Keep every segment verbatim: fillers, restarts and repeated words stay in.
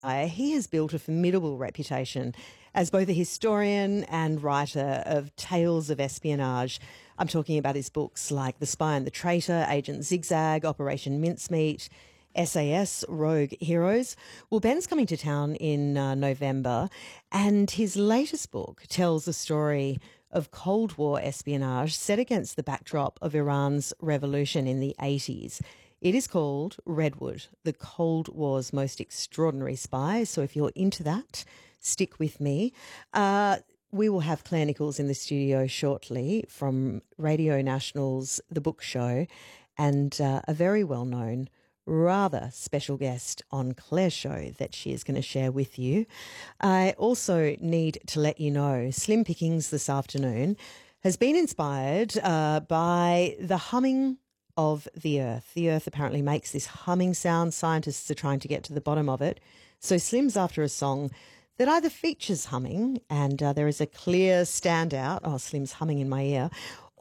Uh, he has built a formidable reputation as both a historian and writer of tales of espionage. I'm talking about his books like The Spy and the Traitor, Agent Zigzag, Operation Mincemeat, S A S, Rogue Heroes. Well, Ben's coming to town in uh, November, and his latest book tells the story of Cold War espionage set against the backdrop of Iran's revolution in the eighties. It is called Redwood, the Cold War's most extraordinary spy. So if you're into that, stick with me. Uh, we will have Claire Nichols in the studio shortly from Radio National's The Book Show, and uh, a very well-known, rather special guest on Claire's show that she is going to share with you. I also need to let you know, Slim Pickings this afternoon has been inspired uh, by the humming of the earth. The earth apparently makes this humming sound. Scientists are trying to get to the bottom of it. So Slim's after a song that either features humming, and uh, there is a clear standout, oh, Slim's humming in my ear,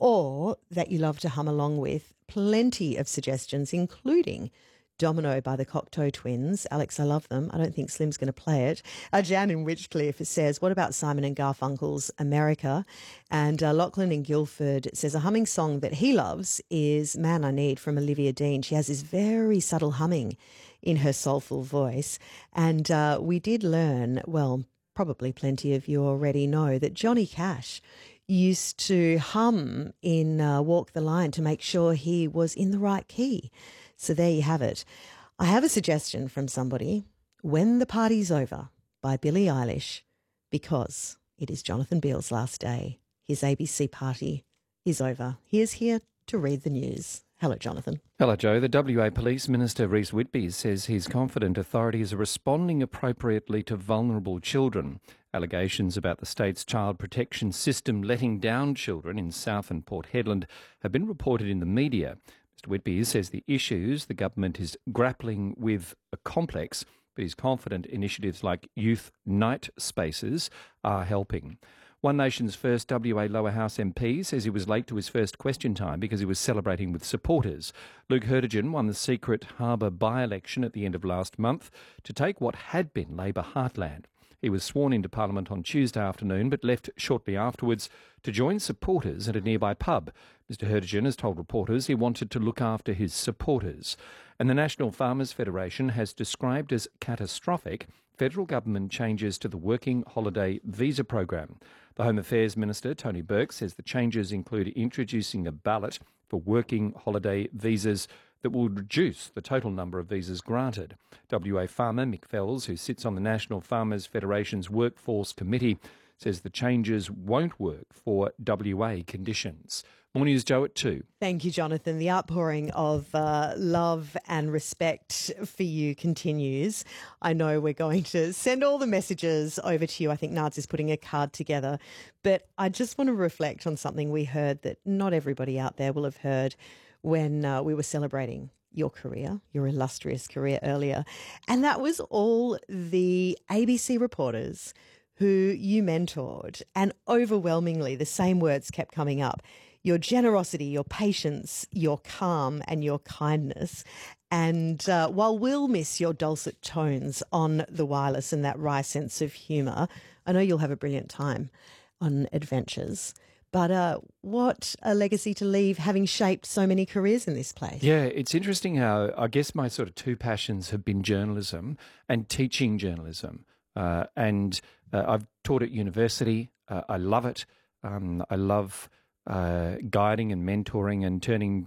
or that you love to hum along with. Plenty of suggestions, including Domino by the Cocteau Twins. Alex, I love them. I don't think Slim's going to play it. Uh, Jan in Witchcliffe says, what about Simon and Garfunkel's America? And uh, Lachlan in Guildford says a humming song that he loves is Man I Need from Olivia Dean. She has this very subtle humming in her soulful voice. And uh, we did learn, well, probably plenty of you already know, that Johnny Cash used to hum in uh, Walk the Line to make sure he was in the right key. So there you have it. I have a suggestion from somebody, When the Party's Over by Billie Eilish, because it is Jonathan Beale's last day. His A B C party is over. He is here to read the news. Hello, Jonathan. Hello, Joe. The W A Police Minister, Rhys Whitby, says he's confident authorities are responding appropriately to vulnerable children. Allegations about the state's child protection system letting down children in South and Port Hedland have been reported in the media. Mister Whitby says the issues the government is grappling with are complex, but he's confident initiatives like youth night spaces are helping. One Nation's first W A Lower House M P says he was late to his first question time because he was celebrating with supporters. Luke Hertigan won the secret Harbour by-election at the end of last month to take what had been Labor heartland. He was sworn into Parliament on Tuesday afternoon but left shortly afterwards to join supporters at a nearby pub. Mister Hertigan has told reporters he wanted to look after his supporters. And the National Farmers Federation has described as catastrophic federal government changes to the Working Holiday Visa Program. The Home Affairs Minister, Tony Burke, says the changes include introducing a ballot for working holiday visas that will reduce the total number of visas granted. W A farmer Mick Fells, who sits on the National Farmers Federation's Workforce Committee, says the changes won't work for W A conditions. More news, Joe, at two. Thank you, Jonathan. The outpouring of uh, love and respect for you continues. I know we're going to send all the messages over to you. I think Nards is putting a card together. But I just want to reflect on something we heard that not everybody out there will have heard when uh, we were celebrating your career, your illustrious career earlier. And that was all the A B C reporters who you mentored. And overwhelmingly, the same words kept coming up. Your generosity, your patience, your calm and your kindness. And uh, while we'll miss your dulcet tones on the wireless and that wry sense of humour, I know you'll have a brilliant time on adventures. But uh, what a legacy to leave, having shaped so many careers in this place. Yeah, it's interesting how I guess my sort of two passions have been journalism and teaching journalism. Uh, and uh, I've taught at university. Uh, I love it. Um, I love uh, guiding and mentoring and turning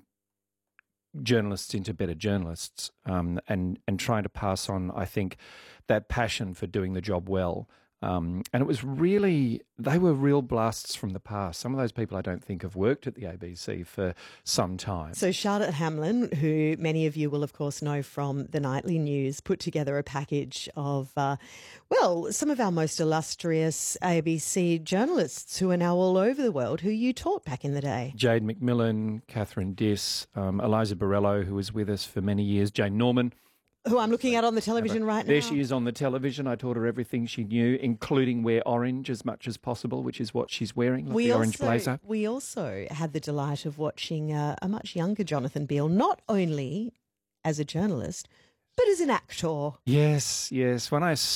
journalists into better journalists, um, and, and trying to pass on, I think, that passion for doing the job well. Um, and it was really, they were real blasts from the past. Some of those people I don't think have worked at the A B C for some time. So Charlotte Hamlin, who many of you will of course know from the Nightly News, put together a package of, uh, well, some of our most illustrious A B C journalists who are now all over the world, who you taught back in the day. Jade McMillan, Catherine Diss, um, Eliza Borrello, who was with us for many years, Jane Norman, who I'm looking at on the television right now. There she is on the television. I taught her everything she knew, including wear orange as much as possible, which is what she's wearing, like we the also, orange blazer. We also had the delight of watching uh, a much younger Jonathan Beale, not only as a journalist, but as an actor. Yes, yes. When I